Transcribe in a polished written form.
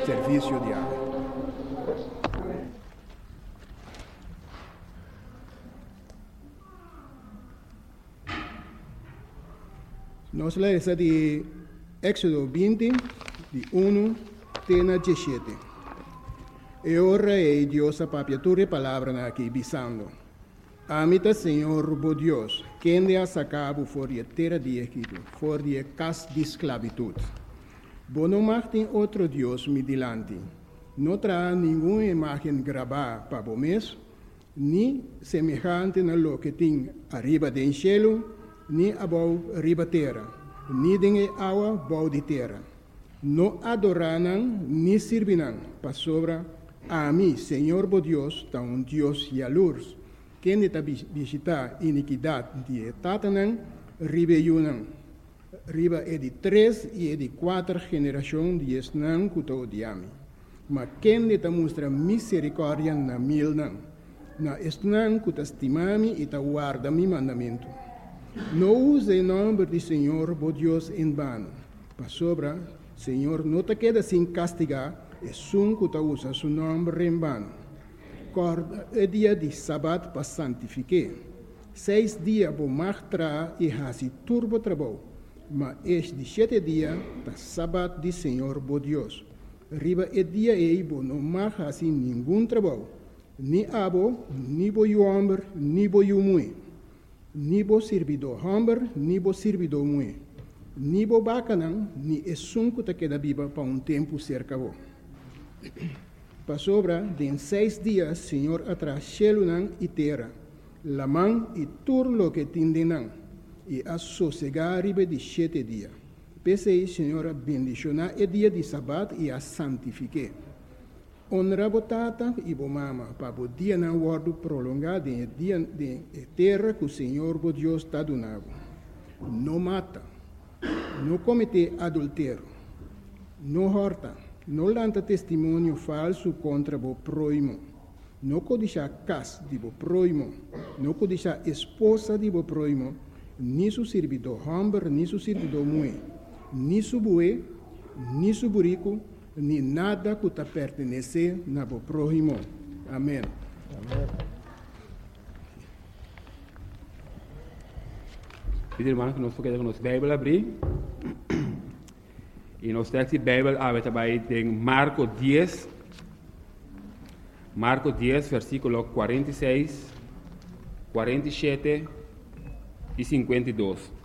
serviço diário. Nós lemos de Éxodo 20, de 1 até 17. E ora é Deus a papiatura palavra aqui bisando. Amita Senhor, bo Deus, quem te ha sacado fora de terra de Egito, fora de casa de esclavitud. Bo não tem outro Deus me dilante. Não terá nenhuma imagem gravada para o mês, nem semejante na lo que tem arriba do cielo, nem abaixo arriba terra, nem de água abaixo de terra. Não adorarão, nem servirão, para sobre a mim, Senhor bo Deus, tão Deus e a luz, quem está visitar iniquidade de Tatanã, ribeirão. Riba é de 3 e é de 4 gerações de esnã que estou odiando. Mas quem está mostra misericórdia na mil não. Na esnã que está estimando e está guarda meu mandamento. Não use o nome do Senhor, bo Deus, em vano. Para sobra, Senhor, não te queda sem castigar, é sum que te usa seu nome em vano. Corda é dia de sábado para santificar. 6 dias vou martrar e fazer turbo trabalho. Mas este 7 dias, da sábado de Senhor, bo Deus. Riba é dia e vou não fazer nenhum trabalho. Nem abo, nem bo homem, nem bo mulher. Ni bo servidor homem, ni bo servidor mulher. Ni bo bacanão, ni é sunco que queda viva para tempo cerca bo. Para sobra, de 6 dias, Senhor atrás cielo e terra, la mão e tudo lo que tindenam, e a sossegar riba de 7 dias. Pensei, Senhor, bendicionar o dia de sábado e a santifique. Honra bo tata e bo mama, para o dia não guardo prolongado em dia de terra que o Senhor bo Deus está donando. Não mata, não comete adultério, não horta, não lanta testemunho falso contra o próximo, não codicia casa de o próximo, não codicia esposa de o próximo, nem seu servidor homem, nem seu servidor mulher, nem seu bué, nem seu burico, nem nada que te pertenece na bo próximo. Amém. Amém. Pedir, irmão, que nós podemos nos Bíblia abrir. E nós temos a Bíblia aberta em Marcos 10. Marcos 10, versículo 46, 47 e 52.